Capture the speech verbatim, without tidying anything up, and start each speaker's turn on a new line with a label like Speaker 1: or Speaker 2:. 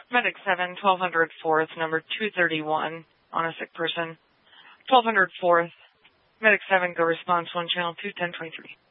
Speaker 1: Medic seven, twelve hundred fourth, number two thirty-one, on a sick person. twelve hundred fourth, Medic seven, go response one, channel two, ten twenty-three.